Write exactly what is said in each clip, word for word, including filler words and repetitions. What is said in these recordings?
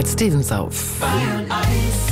Stevens auf. Bayern eins.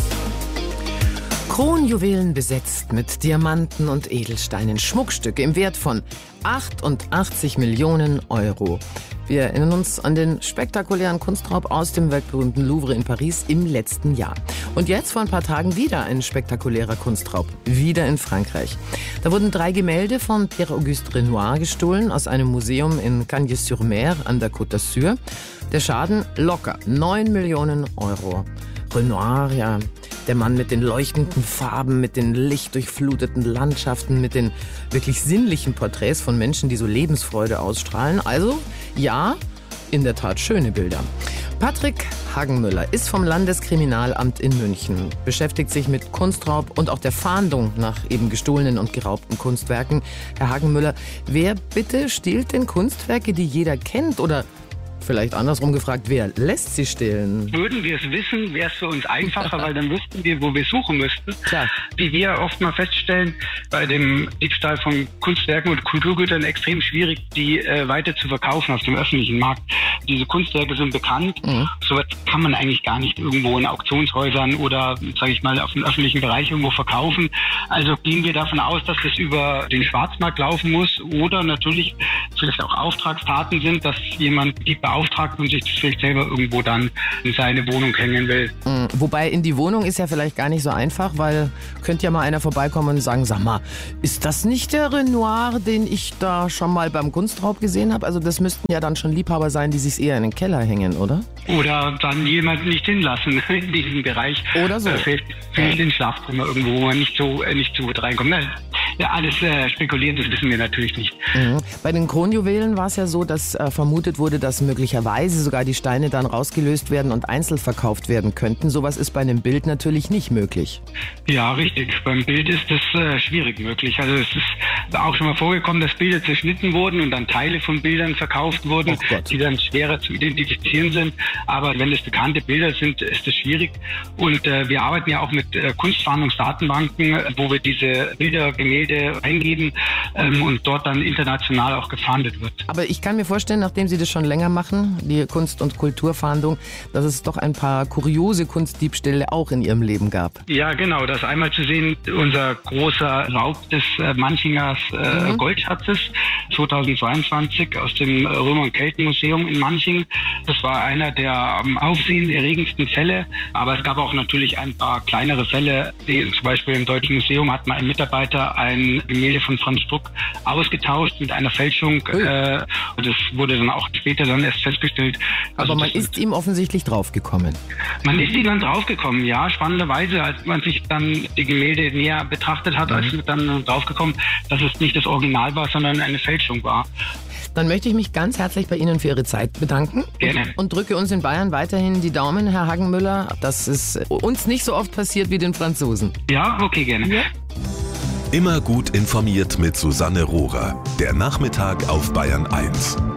Kronjuwelen besetzt mit Diamanten und Edelsteinen. Schmuckstücke im Wert von achtundachtzig Millionen Euro. Wir erinnern uns an den spektakulären Kunstraub aus dem weltberühmten Louvre in Paris im letzten Jahr. Und jetzt vor ein paar Tagen wieder ein spektakulärer Kunstraub. Wieder in Frankreich. Da wurden drei Gemälde von Pierre-Auguste Renoir gestohlen aus einem Museum in Cagnes-sur-Mer an der Côte d'Azur. Der Schaden locker neun Millionen Euro. Renoir, ja, der Mann mit den leuchtenden Farben, mit den lichtdurchfluteten Landschaften, mit den wirklich sinnlichen Porträts von Menschen, die so Lebensfreude ausstrahlen. Also, ja, in der Tat schöne Bilder. Patrick Hagenmüller ist vom Landeskriminalamt in München, beschäftigt sich mit Kunstraub und auch der Fahndung nach eben gestohlenen und geraubten Kunstwerken. Herr Hagenmüller, wer bitte stiehlt denn Kunstwerke, die jeder kennt, oder vielleicht andersrum gefragt, wer lässt sie stehlen? Würden wir es wissen, wäre es für uns einfacher, weil dann wüssten wir, wo wir suchen müssten. Klar. Wie wir oft mal feststellen, bei dem Diebstahl von Kunstwerken und Kulturgütern extrem schwierig, die äh, weiter zu verkaufen auf dem öffentlichen Markt. Diese Kunstwerke sind bekannt. Mhm. So kann man eigentlich gar nicht irgendwo in Auktionshäusern oder, sage ich mal, auf dem öffentlichen Bereich irgendwo verkaufen. Also gehen wir davon aus, dass es über den Schwarzmarkt laufen muss oder natürlich vielleicht auch Auftragstaten sind, dass jemand die beauftragt und sich das vielleicht selber irgendwo dann in seine Wohnung hängen will. Mhm. Wobei in die Wohnung ist ja vielleicht gar nicht so einfach, weil könnte ja mal einer vorbeikommen und sagen, sag mal, ist das nicht der Renoir, den ich da schon mal beim Kunstraub gesehen habe? Also das müssten ja dann schon Liebhaber sein, die sich eher in den Keller hängen, oder? Oder dann jemanden nicht hinlassen in diesem Bereich. Oder so. Äh, vielleicht vielleicht in Schlafzimmer irgendwo, wo man nicht so, äh, nicht so gut reinkommt. Na, ja, alles äh, spekulieren, das wissen wir natürlich nicht. Mhm. Bei den Kronjuwelen war es ja so, dass äh, vermutet wurde, dass möglicherweise sogar die Steine dann rausgelöst werden und einzeln verkauft werden könnten. Sowas ist bei einem Bild natürlich nicht möglich. Ja, richtig. Beim Bild ist das äh, schwierig möglich. Also es ist auch schon mal vorgekommen, dass Bilder zerschnitten wurden und dann Teile von Bildern verkauft wurden, die dann schwerer zu identifizieren sind. Aber wenn es bekannte Bilder sind, ist das schwierig. Und äh, wir arbeiten ja auch mit äh, Kunstfahndungsdatenbanken, wo wir diese Bilder, Gemälde eingeben ähm, und dort dann international auch gefahndet wird. Aber ich kann mir vorstellen, nachdem Sie das schon länger machen, die Kunst- und Kulturfahndung, dass es doch ein paar kuriose Kunstdiebstähle auch in Ihrem Leben gab. Ja, genau. Das einmal zu sehen, unser großer Raub des äh, Manchingers äh, mhm. Goldschatzes zweitausendzweiundzwanzig aus dem Römer- und Keltenmuseum in Manching. Das war einer der am aufsehenerregendsten Fälle. Aber es gab auch natürlich ein paar kleinere Fälle. Wie zum Beispiel im Deutschen Museum hat mal ein Mitarbeiter ein Gemälde von Franz Struck ausgetauscht mit einer Fälschung. Äh, und das wurde dann auch später dann erst festgestellt. Also aber man ist ihm offensichtlich draufgekommen. Man ist ihm dann draufgekommen, ja. Spannenderweise, als man sich dann die Gemälde näher betrachtet hat, mhm. ist dann draufgekommen, dass es nicht das Original war, sondern eine Fälschung war. Dann möchte ich mich ganz herzlich bei Ihnen für Ihre Zeit bedanken. Gerne. Und, und drücke uns in Bayern weiterhin die Daumen, Herr Hagenmüller, dass es uns nicht so oft passiert wie den Franzosen. Ja, okay, gerne. Ja. Immer gut informiert mit Susanne Rohrer. Der Nachmittag auf Bayern eins.